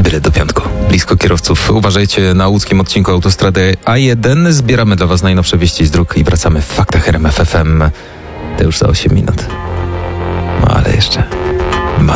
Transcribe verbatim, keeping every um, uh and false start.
Bilet do piątku. Blisko kierowców. Uważajcie na łódzkim odcinku autostrady A jeden. Zbieramy dla Was najnowsze wieści z dróg i wracamy w faktach R M F F M. To już za osiem minut. No ale jeszcze...